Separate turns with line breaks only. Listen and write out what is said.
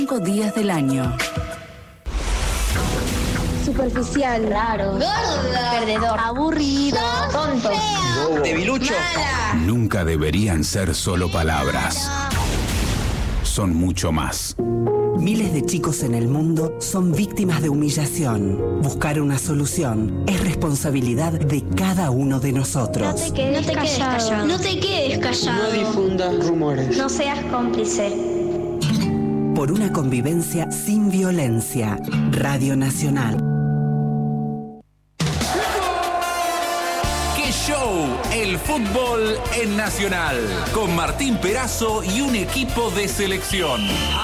5 días del año.
Superficial, raro, gorda, perdedor, aburrido, tonto,
debilucho.
Nunca deberían ser solo palabras. Son mucho más.
Miles de chicos en el mundo son víctimas de humillación. Buscar una solución es responsabilidad de cada uno de nosotros.
No te quedes callado.
No te quedes callado.
No difundas rumores.
No seas cómplice.
Por una convivencia sin violencia. Radio Nacional.
¡Qué show! El fútbol en Nacional. Con Martín Perazo y un equipo de selección.